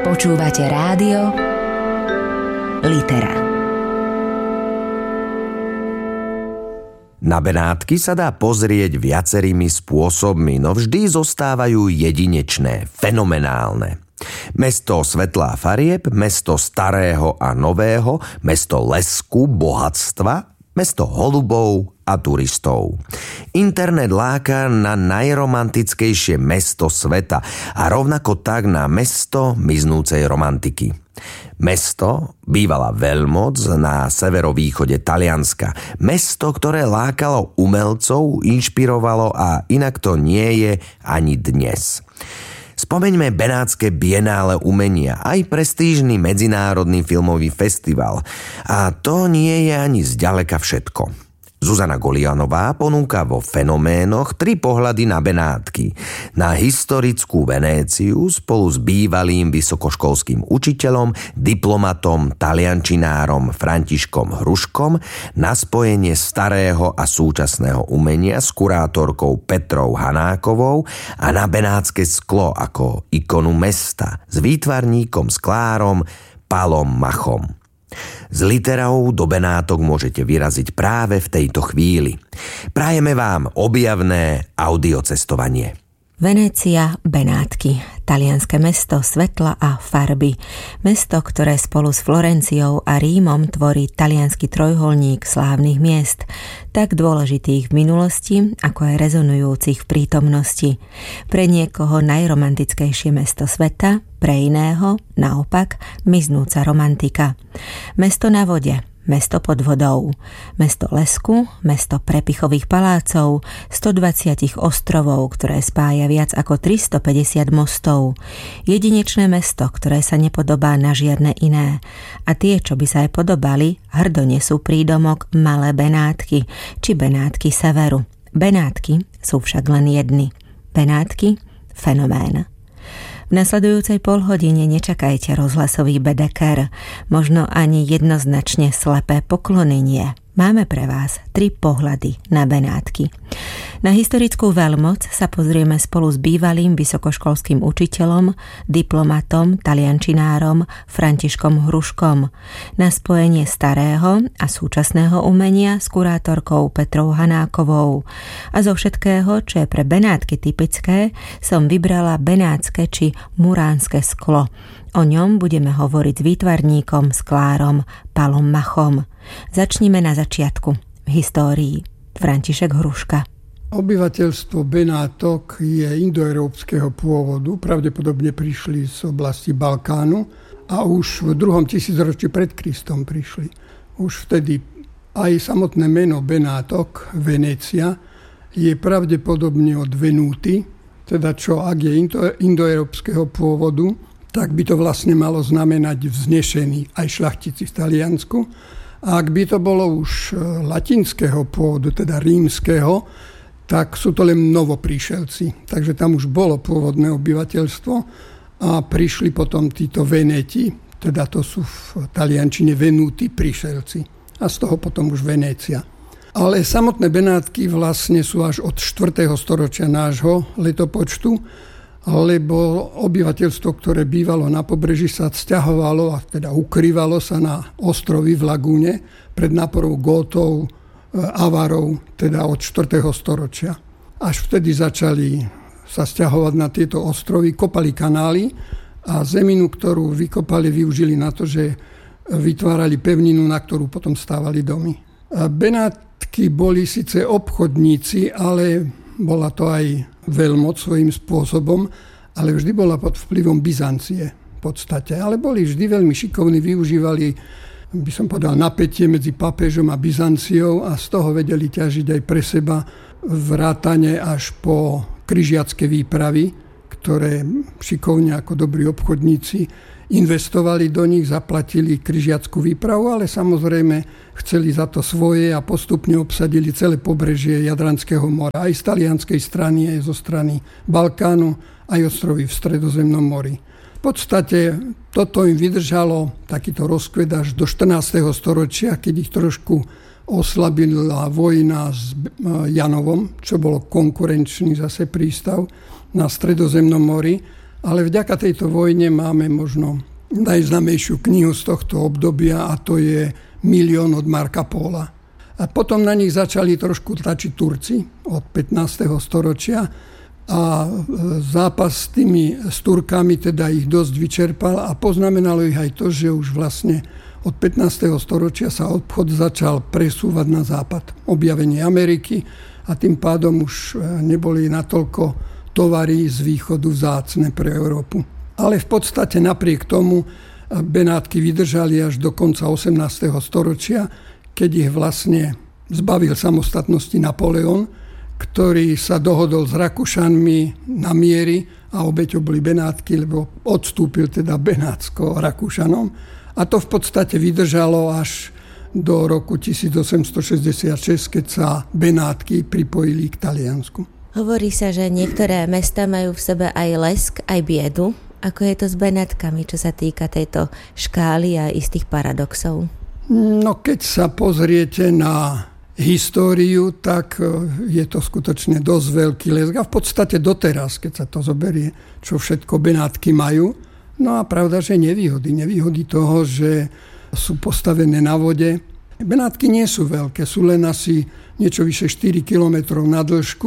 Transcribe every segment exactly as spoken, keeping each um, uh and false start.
Počúvate rádio Litera. Na Benátky sa dá pozrieť viacerými spôsobmi, no vždy zostávajú jedinečné, fenomenálne. Mesto svetla a farieb, mesto starého a nového, mesto lesku, bohatstva, mesto holubov a turistov. Internet láka na najromantickejšie mesto sveta a rovnako tak na mesto miznúcej romantiky. Mesto, bývala veľmoc na severovýchode Talianska. Mesto, ktoré lákalo umelcov, inšpirovalo a inak to nie je ani dnes. Spomeňme Benátske bienále umenia, aj prestížny medzinárodný filmový festival. A to nie je ani zďaleka všetko. Zuzana Golianová ponúka vo Fenoménoch tri pohľady na Benátky. Na historickú Venéciu spolu s bývalým vysokoškolským učiteľom, diplomatom, taliančinárom Františkom Hruškom, na spojenie starého a súčasného umenia s kurátorkou Petrou Hanákovou a na benátske sklo ako ikonu mesta s výtvarníkom sklárom Palom Machom. S literou do Benátok môžete vyraziť práve v tejto chvíli. Prajeme vám objavné audiocestovanie. Venécia, Benátky, talianske mesto svetla a farby. Mesto, ktoré spolu s Florenciou a Rímom tvorí taliansky trojuholník slávnych miest, tak dôležitých v minulosti, ako aj rezonujúcich v prítomnosti. Pre niekoho najromantickejšie mesto sveta, pre iného, naopak, miznúca romantika. Mesto na vode, mesto pod vodou, mesto lesku, mesto prepichových palácov, stodvadsať ostrovov, ktoré spája viac ako tristopäťdesiat mostov. Jedinečné mesto, ktoré sa nepodobá na žiadne iné. A tie, čo by sa aj podobali, hrdo nesú prídomok Malé Benátky, či Benátky severu. Benátky sú však len jedny. Benátky, fenomén. V nasledujúcej polhodine nečakajte rozhlasový bedeker, možno ani jednoznačne slepé poklonenie. Máme pre vás tri pohľady na Benátky. Na historickú veľmoc sa pozrieme spolu s bývalým vysokoškolským učiteľom, diplomatom, taliančinárom Františkom Hruškom. Na spojenie starého a súčasného umenia s kurátorkou Petrou Hanákovou. A zo všetkého, čo je pre Benátky typické, som vybrala benátske či muránske sklo. O ňom budeme hovoriť s výtvarníkom, sklárom Palom Machom. Začnime na začiatku, v histórii. František Hruška. Obyvateľstvo Benátok je indoeurópskeho pôvodu, pravdepodobne prišli z oblasti Balkánu a už v druhom tisícročí pred Kristom prišli. Už vtedy aj samotné meno Benátok, Venécia, je pravdepodobne od Venúty, teda čo ak je indo, indoeurópskeho pôvodu, tak by to vlastne malo znamenať vznešený aj šľachtici v Taliansku. A ak by to bolo už latinského pôvodu, teda rímskeho, tak sú to len novopríšelci. Takže tam už bolo pôvodné obyvateľstvo a prišli potom títo Venéti, teda to sú v taliančine Venúti, príšelci. A z toho potom už Venécia. Ale samotné Benátky vlastne sú až od štvrtého storočia nášho letopočtu, lebo obyvateľstvo, ktoré bývalo na pobreží, sa sťahovalo a teda ukrývalo sa na ostrovy v lagúne pred náporou Gótov, Avarov, teda od štvrtého storočia. Až vtedy začali sa sťahovať na tieto ostrovy, kopali kanály a zeminu, ktorú vykopali, využili na to, že vytvárali pevninu, na ktorú potom stávali domy. Benátky boli síce obchodníci, ale bola to aj veľmoc svojím spôsobom, ale vždy bola pod vplyvom Byzancie v podstate. Ale boli vždy veľmi šikovní, využívali, by som povedal, napätie medzi pápežom a Byzanciou a z toho vedeli ťažiť aj pre seba vrátane až po križiacké výpravy, ktoré šikovne ako dobrí obchodníci investovali do nich, zaplatili križiackú výpravu, ale samozrejme chceli za to svoje a postupne obsadili celé pobrežie Jadranského mora. Aj z talianskej strany, aj zo strany Balkánu, aj ostrovy v Stredozemnom mori. V podstate toto im vydržalo takýto rozkvet až do štrnásteho storočia, keď ich trošku oslabila vojna s Janovom, čo bolo konkurenčný zase prístav na Stredozemnom mori. Ale vďaka tejto vojne máme možno najznámejšiu knihu z tohto obdobia a to je Milión od Marca Pola. A potom na nich začali trošku tlačiť Turci od pätnásteho storočia a zápas s tými s Turkami teda ich dosť vyčerpal a poznamenalo ich aj to, že už vlastne od pätnásteho storočia sa obchod začal presúvať na západ. Objavenie Ameriky a tým pádom už neboli natoľko tovary z východu vzácne pre Európu. Ale v podstate napriek tomu Benátky vydržali až do konca osemnásteho storočia, keď ich vlastne zbavil samostatnosti Napoleon, ktorý sa dohodol s Rakúšanmi na miery a obeťou boli Benátky, lebo odstúpil teda Benátsko Rakúšanom. A to v podstate vydržalo až do roku tisícosemstošesťdesiatšesť, keď sa Benátky pripojili k Taliansku. Hovorí sa, že niektoré mestá majú v sebe aj lesk, aj biedu. Ako je to s Benátkami, čo sa týka tejto škály a istých paradoxov? No keď sa pozriete na históriu, tak je to skutočne dosť veľký lesk. A v podstate doteraz, keď sa to zoberie, čo všetko Benátky majú. No a pravda, že nevýhody. Nevýhody toho, že sú postavené na vode. Benátky nie sú veľké, sú len asi niečo vyše štyri kilometre na dĺžku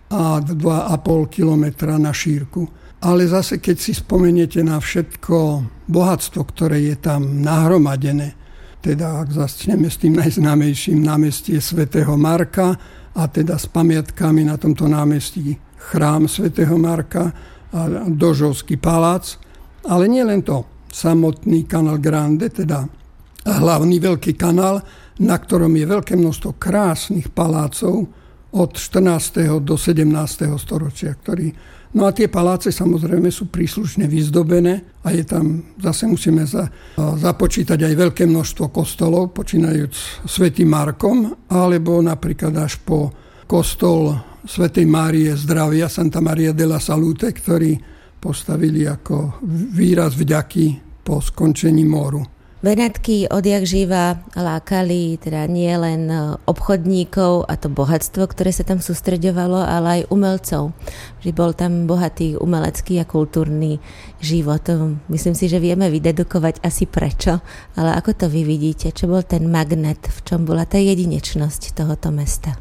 a dva a pol kilometra na šírku. Ale zase, keď si spomeniete na všetko bohatstvo, ktoré je tam nahromadené, teda ak začneme s tým najznámejším námestie svätého Marka a teda s pamiatkami na tomto námestí chrám svätého Marka a Dožovský palác. Ale nie len to, samotný Canal Grande, teda hlavný veľký kanál, na ktorom je veľké množstvo krásnych palácov od štrnásteho do sedemnásteho storočia, ktorý No a tie paláce samozrejme sú príslušne vyzdobené a je tam, zase musíme za, započítať aj veľké množstvo kostolov, počínajúc svätým Markom, alebo napríklad až po kostol svätej Márie zdravia, Santa Maria della Salute, ktorý postavili ako výraz vďaky po skončení moru. Benátky odjak živa lákali teda nie len obchodníkov a to bohatstvo, ktoré sa tam sústreďovalo, ale aj umelcov. Že bol tam bohatý umelecký a kultúrny život. Myslím si, že vieme vydedukovať asi prečo, ale ako to vy vidíte? Čo bol ten magnet? V čom bola tá jedinečnosť tohoto mesta?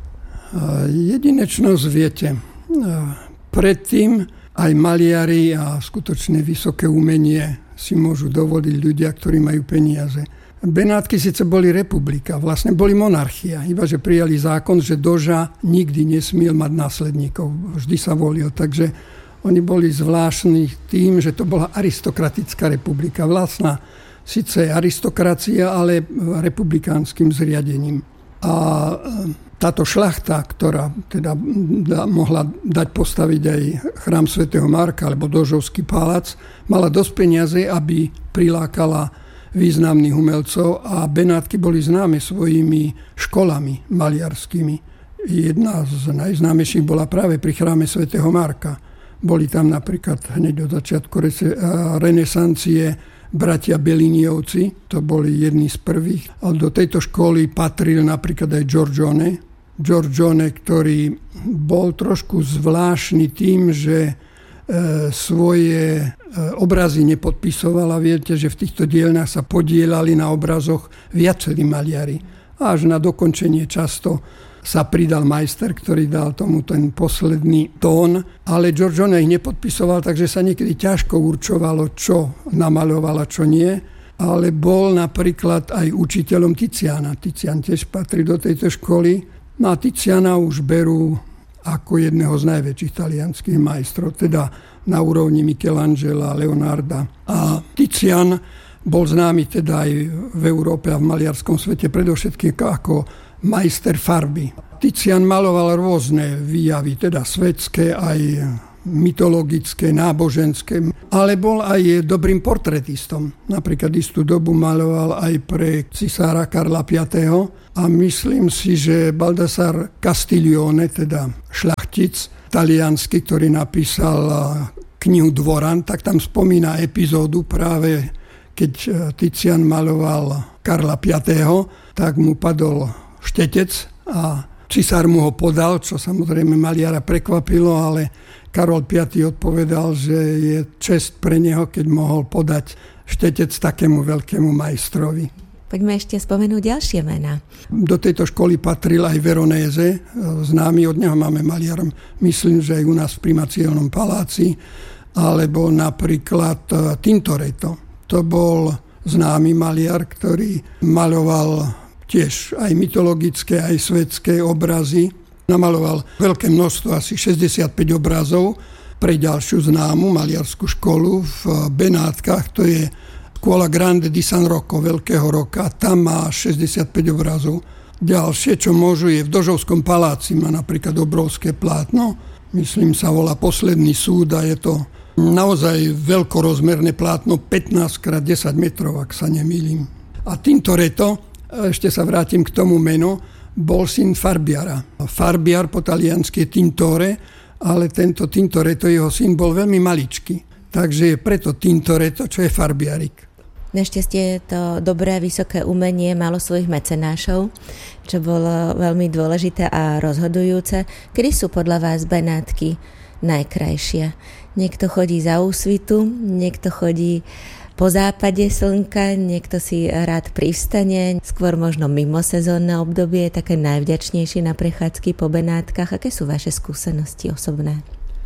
Jedinečnosť, viete, predtým aj maliari a skutočne vysoké umenie si môžu dovoliť ľudia, ktorí majú peniaze. Benátky síce boli republika, vlastne boli monarchia, iba že prijali zákon, že doža nikdy nesmiel mať následníkov, vždy sa volil, takže oni boli zvláštni tým, že to bola aristokratická republika, vlastná síce aristokracia, ale republikánskym zriadením. A táto šľachta, ktorá teda mohla dať postaviť aj chrám svätého Marka alebo Dožovský palác, mala dosť peniaze, aby prilákala významných umelcov a Benátky boli známe svojimi školami maliarskými. Jedna z najznámejších bola práve pri chráme svätého Marka. Boli tam napríklad hneď od začiatku renesancie bratia Belliniovci, to boli jedni z prvých. A do tejto školy patril napríklad aj Giorgione. Giorgione, ktorý bol trošku zvláštny tým, že e, svoje e, obrazy nepodpisoval. A viete, že v týchto dielnách sa podielali na obrazoch viacerí maliari. Až na dokončenie často sa pridal majster, ktorý dal tomu ten posledný tón, ale Giorgione ich nepodpisoval, takže sa niekedy ťažko určovalo, čo namaľoval a čo nie, ale bol napríklad aj učiteľom Tiziana. Tizian tiež patrí do tejto školy. No a Tiziana už berú ako jedného z najväčších talianských majstrov, teda na úrovni Michelangela, Leonarda. A Tizian bol známy teda aj v Európe a v maliarskom svete predovšetkým ako majster farby. Tizian maloval rôzne výjavy, teda svetské, aj mytologické, náboženské, ale bol aj dobrým portrétistom. Napríklad istú dobu maloval aj pre cisára Karla piateho. A myslím si, že Baldassar Castiglione, teda šľachtic taliansky, ktorý napísal knihu Dvoran, tak tam spomína epizódu práve, keď Tizian maloval Karla piateho, tak mu padol štetec a cisár mu ho podal, čo samozrejme maliara prekvapilo, ale Karol piaty odpovedal, že je česť pre neho, keď mohol podať štetec takému veľkému majstrovi. Poďme ešte spomenúť ďalšie mená. Do tejto školy patril aj Veronese, známy, od neho máme maliarom, myslím, že aj u nás v Primacielnom paláci, alebo napríklad Tintoretto. To bol známy maliar, ktorý maľoval tiež aj mytologické, aj svetské obrazy. Namaloval veľké množstvo, asi šesťdesiatpäť obrazov pre ďalšiu známu maliarskú školu v Benátkach. To je Scuola Grande di San Rocco, Veľkého roka. Tam má šesťdesiatpäť obrazov. Ďalšie, čo môžu, je v Dožovskom paláci. Má napríklad obrovské plátno. Myslím, sa volá Posledný súd a je to naozaj veľkorozmerné plátno, pätnásť krát desať metrov, ak sa nemýlim. A Tintoretto, ešte sa vrátim k tomu menu, bol syn farbiara. Farbiar po taliansky je Tintore, ale tento Tintoretto, jeho syn, bol veľmi maličký. Takže je preto Tintoretto, čo je farbiarik. Našťastie to dobré, vysoké umenie malo svojich mecenášov, čo bolo veľmi dôležité a rozhodujúce. Kedy sú podľa vás Benátky najkrajšie? Niekto chodí za úsvitu, niekto chodí po západe slnka, niekto si rád privstane, skôr možno mimo sezónne obdobie, také najvďačnejšie na prechádzky po Benátkach. Aké sú vaše skúsenosti osobné?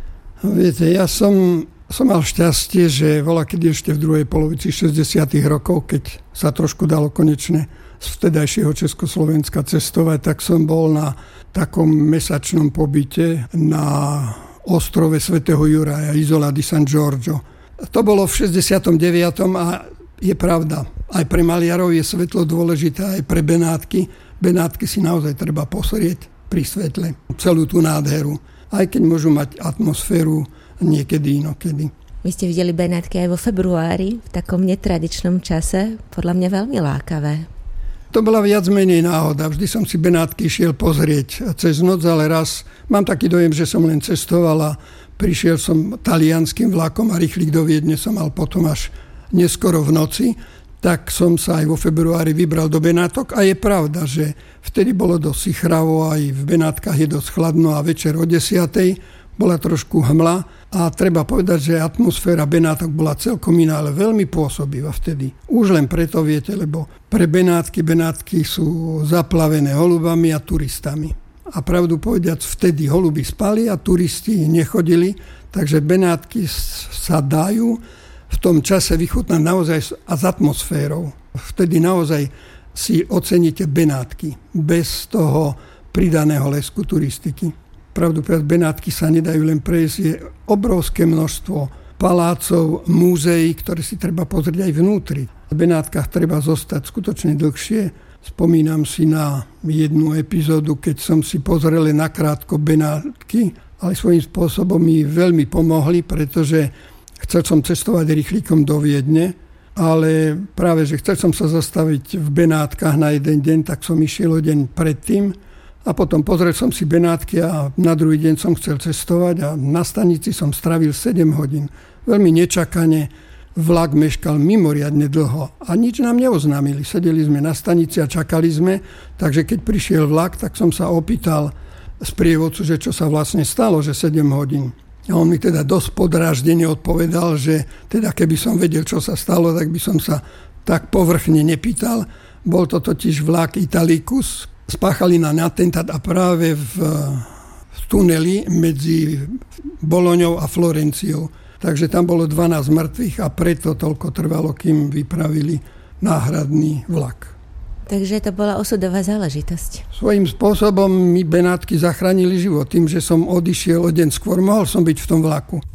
Viete, ja som, som mal šťastie, že bola kedy ešte v druhej polovici šesťdesiatych rokov, keď sa trošku dalo konečne z vtedajšieho Československa cestovať, tak som bol na takom mesačnom pobyte na ostrove svätého Juraja, Isola di San Giorgio. To bolo v šesťdesiatom deviatom a je pravda. Aj pre maliarov je svetlo dôležité, aj pre Benátky. Benátky si naozaj treba posrieť pri svetle. Celú tú nádheru. Aj keď môžu mať atmosféru niekedy inokedy. Vy ste videli Benátky aj vo februári, v takom netradičnom čase. Podľa mňa veľmi lákavé. To bola viac menej náhoda. Vždy som si Benátky šiel pozrieť cez noc, ale raz mám taký dojem, že som len cestovala. Prišiel som talianským vlakom a rýchlik do Viedne som mal potom až neskoro v noci. Tak som sa aj vo februári vybral do Benátok a je pravda, že vtedy bolo dosť sichravo, aj v Benátkach je dosť chladno a večer o desiatej bola trošku hmla a treba povedať, že atmosféra Benátok bola celkom iná, ale veľmi pôsobivá vtedy. Už len preto, viete, lebo pre Benátky, Benátky sú zaplavené holubami a turistami. A pravdu povediac, vtedy holuby spali a turisti nechodili, takže Benátky sa dajú v tom čase vychutnať naozaj a s atmosférou. Vtedy naozaj si oceníte Benátky bez toho pridaného lesku turistiky. Pravdu povedať, Benátky sa nedajú len prejsť, je obrovské množstvo palácov, múzeí, ktoré si treba pozrieť aj vnútri. V Benátkach treba zostať skutočne dlhšie. Spomínam si na jednu epizódu, keď som si pozrel nakrátko Benátky, ale svojím spôsobom mi veľmi pomohli, pretože chcel som cestovať rýchlikom do Viedne, ale práve, že chcel som sa zastaviť v Benátkach na jeden deň, tak som išiel o deň predtým a potom pozrel som si Benátky a na druhý deň som chcel cestovať a na stanici som strávil sedem hodín. Veľmi nečakane. Vlak meškal mimoriadne dlho a nič nám neoznámili. Sedeli sme na stanici a čakali sme, takže keď prišiel vlak, tak som sa opýtal sprievodcu, že čo sa vlastne stalo, že sedem hodín. A on mi teda dosť podráždene odpovedal, že teda keby som vedel, čo sa stalo, tak by som sa tak povrchne nepýtal. Bol to totiž vlak Italicus, spáchali na atentát a práve v, v tuneli medzi Boloňou a Florenciou. Takže tam bolo dvanásť mŕtvych a preto toľko trvalo, kým vypravili náhradný vlak. Takže to bola osudová záležitosť. Svojím spôsobom mi Benátky zachránili život. Tým, že som odišiel o deň skôr, mohol som byť v tom vlaku.